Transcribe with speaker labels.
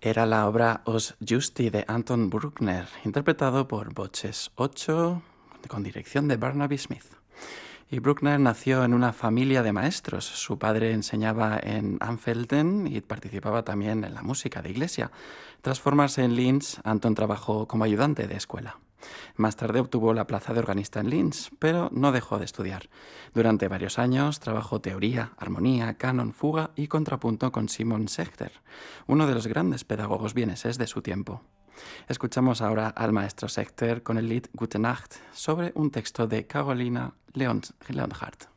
Speaker 1: Era la obra Os Justi de Anton Bruckner, interpretado por Voces 8, con dirección de Barnaby Smith. Y Bruckner nació en una familia de maestros. Su padre enseñaba en Anfelden y participaba también en la música de iglesia. Tras formarse en Linz, Anton trabajó como ayudante de escuela. Más tarde obtuvo la plaza de organista en Linz, pero no dejó de estudiar. Durante varios años trabajó teoría, armonía, canon, fuga y contrapunto con Simon Sechter, uno de los grandes pedagogos vieneses de su tiempo. Escuchamos ahora al maestro Sechter con el lied Gute Nacht sobre un texto de Carolina Leonhardt.